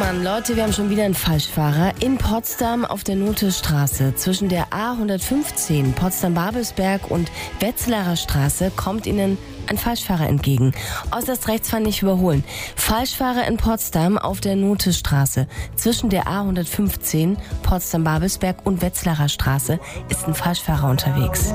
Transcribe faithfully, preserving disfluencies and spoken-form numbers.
Mann, Leute, wir haben schon wieder einen Falschfahrer. In Potsdam auf der Nothestraße zwischen der A hundertfünfzehn Potsdam-Babelsberg und Wetzlarer Straße kommt Ihnen ein Falschfahrer entgegen. Äußerst rechtsfahren nicht überholen. Falschfahrer in Potsdam auf der Nothestraße zwischen der A hundertfünfzehn Potsdam-Babelsberg und Wetzlarer Straße ist ein Falschfahrer unterwegs.